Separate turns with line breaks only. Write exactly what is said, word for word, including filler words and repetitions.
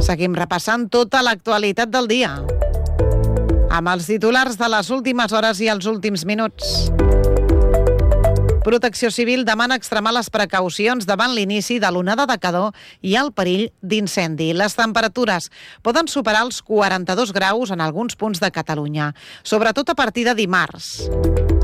Seguim repassant tota l'actualitat del dia, amb els titulars de les últimes hores i els últims minuts. Protecció Civil demana extremar les precaucions davant l'inici de l'onada de calor i el perill d'incendi. Les temperatures poden superar els quaranta-dos graus en alguns punts de Catalunya, sobretot a partir de dimarts.